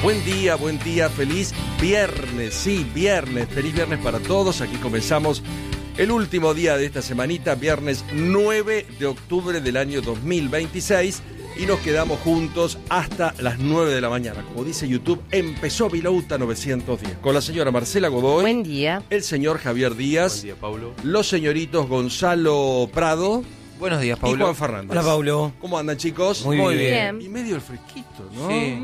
Buen día, feliz viernes, sí, viernes, feliz viernes para todos. Aquí comenzamos el último día de esta semanita, viernes 9 de octubre del año 2026, y nos quedamos juntos hasta las 9 de la mañana. Como dice YouTube, empezó Vilouta 910, con la señora Marcela Godoy. Buen día. El señor Javier Díaz. Buen día, Paulo. Los señoritos Gonzalo Prado. Buenos días, Paulo. Y Juan Fernández. Hola, Paulo. ¿Cómo andan, chicos? Muy bien. Y medio el fresquito, ¿no? Sí.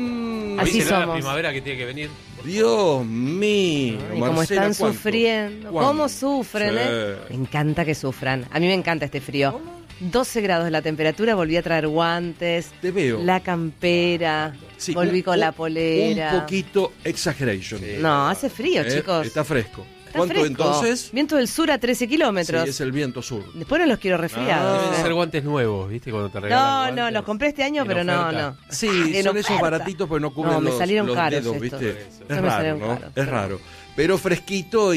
Así ¿Viste la somos. primavera que tiene que venir? Dios mío. Y como Marcela, están ¿cuánto? sufriendo, ¿Cuánto? cómo sufren, Sí. Me encanta que sufran. A mí me encanta este frío. 12 grados la temperatura, volví a traer guantes, Te veo. la campera, Sí, volví con la polera. Un poquito exaggeration. Sí. No, hace frío, chicos. Está fresco. Está ¿Cuánto fresco. entonces? Viento del sur a 13 kilómetros. Sí, es el viento sur. Después no los quiero resfriados. Deben ¿eh? ser guantes nuevos, ¿viste? Cuando te regalan No, guantes. no, los compré este año, En pero no, oferta. no. Sí, En son esos oferta. baratitos porque no cubren No, me los, salieron los caros dedos, estos. ¿viste? Eso. Es No me raro, salieron ¿no? caros. Es raro. Pero fresquito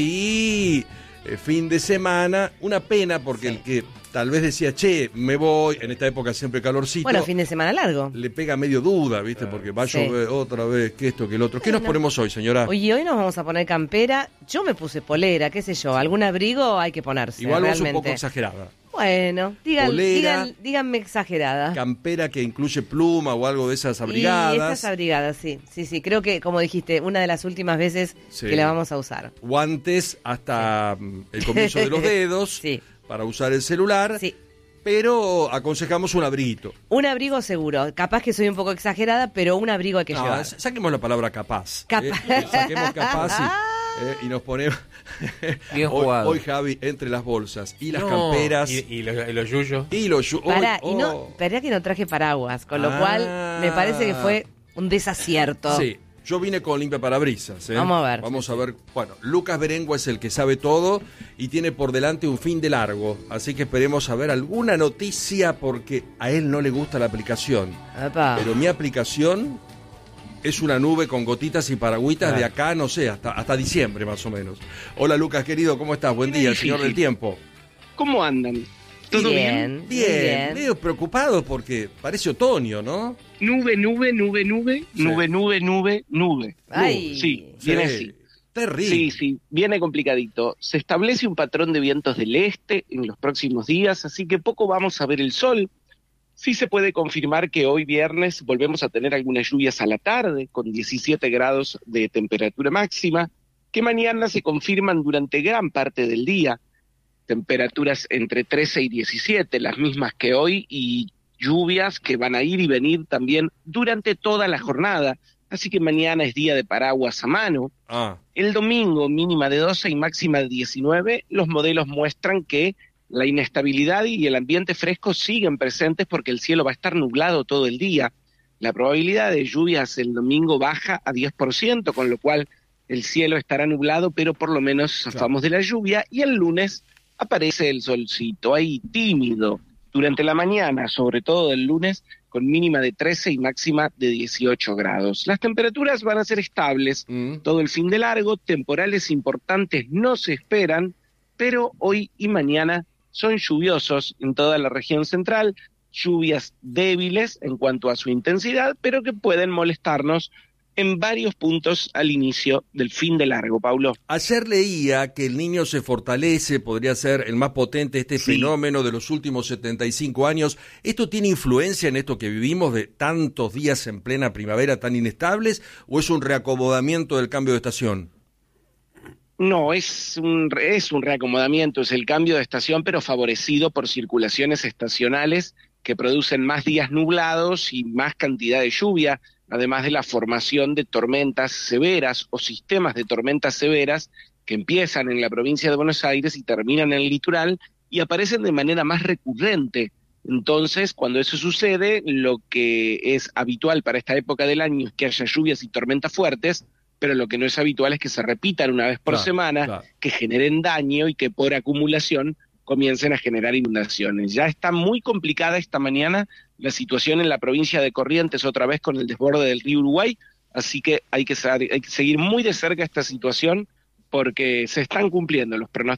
y fin de semana, una pena porque Sí. el que tal vez decía, che, me voy, en esta época siempre calorcito. Bueno, fin de semana largo. Le pega medio duda, ¿viste? Porque va a Sí. llover otra vez, que esto, que el otro. ¿Qué nos Bueno. ponemos hoy, señora? Oye, hoy nos vamos a poner campera. Yo me puse polera, qué sé yo. Algún abrigo hay que ponerse. Igual vos un realmente. poco exagerada. Bueno, Polera. díganme exagerada. Campera que incluye pluma o algo de esas Y abrigadas. estas abrigadas, sí. Sí, creo que, como dijiste, una de las últimas veces Sí. que la vamos a usar. Guantes hasta el comienzo de los dedos. Sí. Para usar el celular. Sí. Pero aconsejamos un abriguito. Un abrigo seguro. Capaz que soy un poco exagerada, pero un abrigo hay que No, llevar. saquemos la palabra capaz. Capaz. Saquemos capaz y nos ponemos. Bien hoy, jugado. hoy, Javi, entre las bolsas y las No, camperas. Y los yuyos. Y los Pará, hoy- y no, oh. pará que no traje paraguas, con lo cual me parece que fue un desacierto. Sí, yo vine con limpia parabrisas. Vamos a ver. Vamos a ver. Bueno, Lucas Berengua es el que sabe todo y tiene por delante un fin de largo. Así que esperemos a ver alguna noticia porque a él no le gusta la aplicación. Epa. Pero mi aplicación es una nube con gotitas y paragüitas Claro. de acá, no sé, hasta diciembre más o menos. Hola Lucas, querido, ¿cómo estás? Buen día, señor del tiempo. ¿Cómo andan? ¿Todo bien? Muy Bien, medio preocupado porque parece otoño, ¿no? Nube, Sí. nube. Ay. Sí, viene así. Terrible. Sí, viene complicadito. Se establece un patrón de vientos del este en los próximos días, así que poco vamos a ver el sol. Sí se puede confirmar que hoy viernes volvemos a tener algunas lluvias a la tarde, con 17 grados de temperatura máxima, que mañana se confirman durante gran parte del día. Temperaturas entre 13 y 17, las mismas que hoy, y lluvias que van a ir y venir también durante toda la jornada. Así que mañana es día de paraguas a mano. Ah, El domingo, mínima de 12 y máxima de 19, los modelos muestran que la inestabilidad y el ambiente fresco siguen presentes porque el cielo va a estar nublado todo el día. La probabilidad de lluvias el domingo baja a 10%, con lo cual el cielo estará nublado, pero por lo menos zafamos de la lluvia, y el lunes aparece el solcito, ahí tímido, durante la mañana, sobre todo el lunes, con mínima de 13 y máxima de 18 grados. Las temperaturas van a ser estables todo el fin de largo, temporales importantes no se esperan, pero hoy y mañana son lluviosos en toda la región central, lluvias débiles en cuanto a su intensidad, pero que pueden molestarnos en varios puntos al inicio del fin de largo, Paulo. ayer leía que el niño se fortalece, podría ser el más potente de este Sí. fenómeno de los últimos 75 años. ¿Esto tiene influencia en esto que vivimos de tantos días en plena primavera tan inestables o es un reacomodamiento del cambio de estación? No, es un reacomodamiento, es el cambio de estación, pero favorecido por circulaciones estacionales que producen más días nublados y más cantidad de lluvia, además de la formación de tormentas severas o sistemas de tormentas severas que empiezan en la provincia de Buenos Aires y terminan en el litoral y aparecen de manera más recurrente. Entonces, cuando eso sucede, lo que es habitual para esta época del año es que haya lluvias y tormentas fuertes, pero lo que no es habitual es que se repitan una vez por Claro, semana, claro. que generen daño y que por acumulación comiencen a generar inundaciones. Ya está muy complicada esta mañana la situación en la provincia de Corrientes, otra vez con el desborde del río Uruguay, así que hay que seguir muy de cerca esta situación porque se están cumpliendo los pronósticos